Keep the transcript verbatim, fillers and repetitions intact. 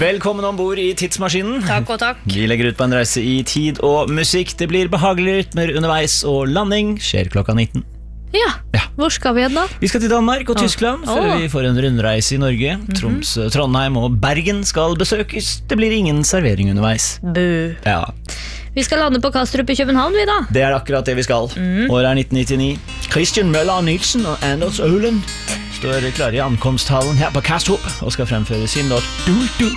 Velkommen ombord i tidsmaskinen. Takk og takk. Vi legger ut på en reise i tid og musikk. Det blir behagelige rytmer underveis, og landing skjer klokka nitten. Ja, Ja. hvor skal vi igjen da? Vi skal til Danmark og Tyskland før Åh. vi får en rundreise i Norge. Tromsø, Trondheim og Bergen skal besøkes. Det blir ingen servering underveis. Bu. Ja, Vi skal lande på Kastrup i København, vi da. det er akkurat det vi skal. Året er nitten nittini. Christian Møller Nielsen og Anders Øhlen står klare i ankomsthallen her på Kastrup og skal fremføre sin låt Du, du.